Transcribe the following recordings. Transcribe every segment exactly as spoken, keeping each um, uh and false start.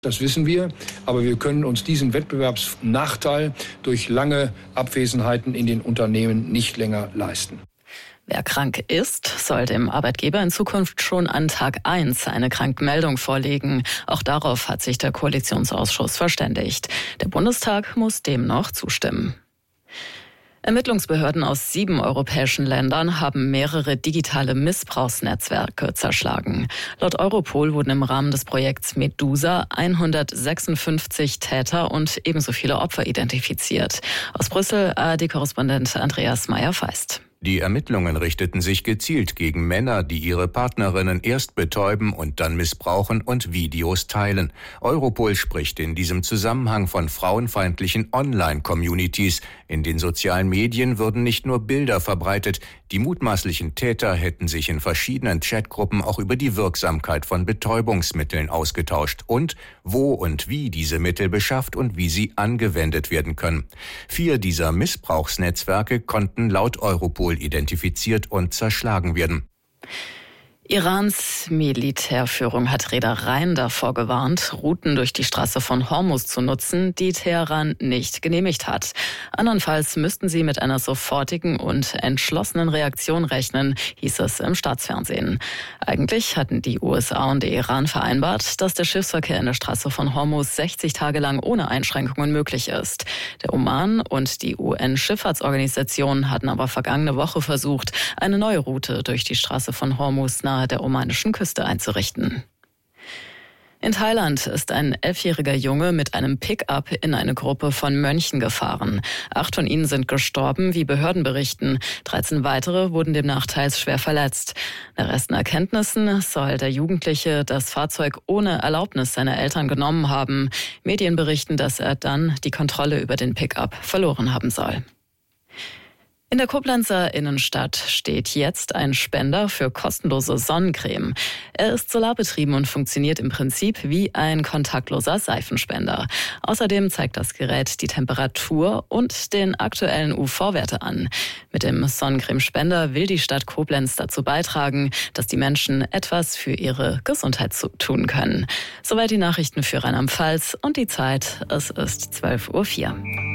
Das wissen wir, aber wir können uns diesen Wettbewerbsnachteil durch lange Abwesenheiten in den Unternehmen nicht länger leisten. Wer krank ist, soll dem Arbeitgeber in Zukunft schon an Tag eins eine Krankmeldung vorlegen. Auch darauf hat sich der Koalitionsausschuss verständigt. Der Bundestag muss dem noch zustimmen. Ermittlungsbehörden aus sieben europäischen Ländern haben mehrere digitale Missbrauchsnetzwerke zerschlagen. Laut Europol wurden im Rahmen des Projekts Medusa hundertsechsundfünfzig Täter und ebenso viele Opfer identifiziert. Aus Brüssel A R D-Korrespondent Andreas Meyer-Feist. Die Ermittlungen richteten sich gezielt gegen Männer, die ihre Partnerinnen erst betäuben und dann missbrauchen und Videos teilen. Europol spricht in diesem Zusammenhang von frauenfeindlichen Online-Communities. In den sozialen Medien würden nicht nur Bilder verbreitet, die mutmaßlichen Täter hätten sich in verschiedenen Chatgruppen auch über die Wirksamkeit von Betäubungsmitteln ausgetauscht und wo und wie diese Mittel beschafft und wie sie angewendet werden können. Vier dieser Missbrauchsnetzwerke konnten laut Europol identifiziert und zerschlagen werden. Irans Militärführung hat Reedereien davor gewarnt, Routen durch die Straße von Hormuz zu nutzen, die Teheran nicht genehmigt hat. Andernfalls müssten sie mit einer sofortigen und entschlossenen Reaktion rechnen, hieß es im Staatsfernsehen. Eigentlich hatten die U S A und der Iran vereinbart, dass der Schiffsverkehr in der Straße von Hormuz sechzig Tage lang ohne Einschränkungen möglich ist. Der Oman und die U N-Schifffahrtsorganisation hatten aber vergangene Woche versucht, eine neue Route durch die Straße von Hormuz nahe der omanischen Küste einzurichten. In Thailand ist ein elfjähriger Junge mit einem Pick-up in eine Gruppe von Mönchen gefahren. Acht von ihnen sind gestorben, wie Behörden berichten. dreizehn weitere wurden demnach teils schwer verletzt. Nach ersten Erkenntnissen soll der Jugendliche das Fahrzeug ohne Erlaubnis seiner Eltern genommen haben. Medien berichten, dass er dann die Kontrolle über den Pick-up verloren haben soll. In der Koblenzer Innenstadt steht jetzt ein Spender für kostenlose Sonnencreme. Er ist solarbetrieben und funktioniert im Prinzip wie ein kontaktloser Seifenspender. Außerdem zeigt das Gerät die Temperatur und den aktuellen U V-Werte an. Mit dem Sonnencremespender will die Stadt Koblenz dazu beitragen, dass die Menschen etwas für ihre Gesundheit tun können. Soweit die Nachrichten für Rheinland-Pfalz und die Zeit. Es ist zwölf Uhr vier.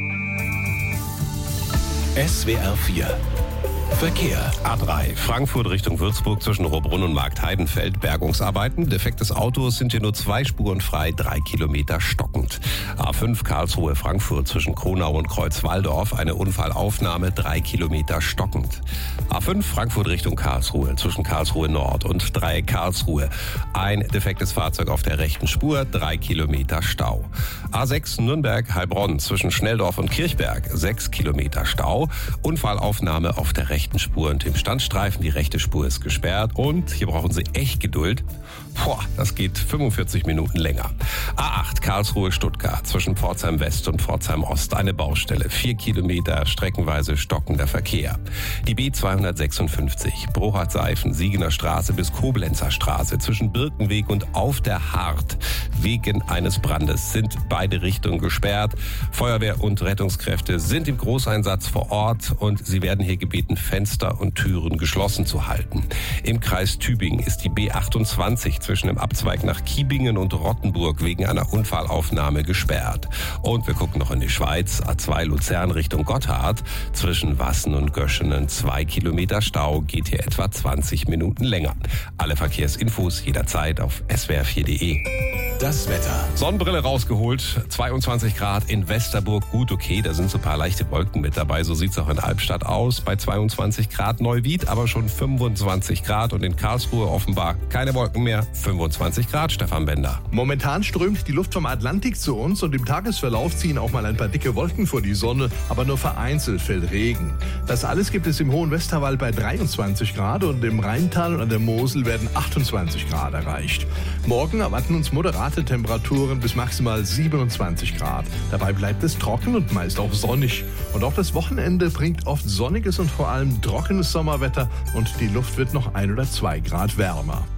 S W R vier Verkehr. A drei, Frankfurt Richtung Würzburg zwischen Rohrbrunn und Marktheidenfeld. Bergungsarbeiten. Defekt des Autos, sind hier nur zwei Spuren frei, drei Kilometer stockend. A fünf, Karlsruhe Frankfurt zwischen Kronau und Kreuzwaldorf. Eine Unfallaufnahme, drei Kilometer stockend. A fünf, Frankfurt Richtung Karlsruhe zwischen Karlsruhe Nord und Dreieck Karlsruhe. Ein defektes Fahrzeug auf der rechten Spur, drei Kilometer Stau. A sechs, Nürnberg Heilbronn zwischen Schnelldorf und Kirchberg, sechs Kilometer Stau. Unfallaufnahme auf der rechten Spur und dem Standstreifen. Die rechte Spur ist gesperrt und hier brauchen Sie echt Geduld. Boah, das geht fünfundvierzig Minuten länger. A acht, Karlsruhe Stuttgart zwischen Pforzheim West und Pforzheim Ost. Eine Baustelle, vier Kilometer streckenweise stockender Verkehr. Die B zweihundertsechsundfünfzig, Brochard-Seifen, Siegener Straße bis Koblenzer Straße zwischen Birkenweg und Auf der Hart. Wegen eines Brandes sind beide Richtungen gesperrt. Feuerwehr und Rettungskräfte sind im Großeinsatz vor Ort und sie werden hier gebeten, Fenster und Türen geschlossen zu halten. Im Kreis Tübingen ist die B achtundzwanzig zwischen dem Abzweig nach Kiebingen und Rottenburg wegen einer Unfallaufnahme gesperrt. Und wir gucken noch in die Schweiz. A zwei Luzern Richtung Gotthard zwischen Wassen und Göschenen. Zwei Kilometer Stau, geht hier etwa zwanzig Minuten länger. Alle Verkehrsinfos jederzeit auf S W R vier Punkt de. Das Wetter. Sonnenbrille rausgeholt, zweiundzwanzig Grad in Westerburg, gut okay, da sind so ein paar leichte Wolken mit dabei, so sieht's auch in Albstadt aus, bei zweiundzwanzig Grad Neuwied, aber schon fünfundzwanzig Grad und in Karlsruhe offenbar keine Wolken mehr, fünfundzwanzig Grad, Stefan Bender. Momentan strömt die Luft vom Atlantik zu uns und im Tagesverlauf ziehen auch mal ein paar dicke Wolken vor die Sonne, aber nur vereinzelt fällt Regen. Das alles gibt es im Hohen Westerwald bei dreiundzwanzig Grad und im Rheintal und an der Mosel werden achtundzwanzig Grad erreicht. Morgen erwarten uns moderate Temperaturen bis maximal siebenundzwanzig Grad. Dabei bleibt es trocken und meist auch sonnig. Und auch das Wochenende bringt oft sonniges und vor allem trockenes Sommerwetter und die Luft wird noch ein oder zwei Grad wärmer.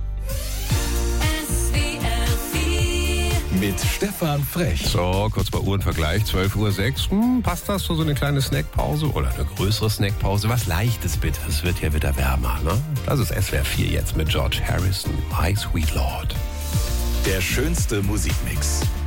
Mit Stefan Frech. So, kurz bei Uhrenvergleich, zwölf Uhr sechs. Hm, passt das für so eine kleine Snackpause oder eine größere Snackpause? Was Leichtes bitte, es wird hier wieder wärmer, ne? Das ist S W R vier jetzt mit George Harrison, My Sweet Lord. Der schönste Musikmix.